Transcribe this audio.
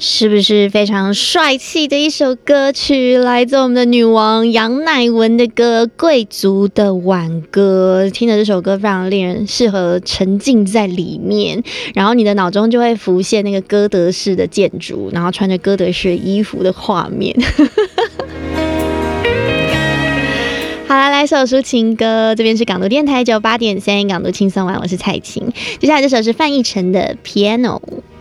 是不是非常帅气的一首歌曲？来自我们的女王杨乃文的歌《贵族的挽歌》。听着这首歌，非常令人适合沉浸在里面，然后你的脑中就会浮现那个哥德式的建筑，然后穿着哥德式衣服的画面。好啦，来首抒情歌，这边是港都电台98.3港都轻松玩，我是蔡琴。接下来这首是范逸臣的《Piano》。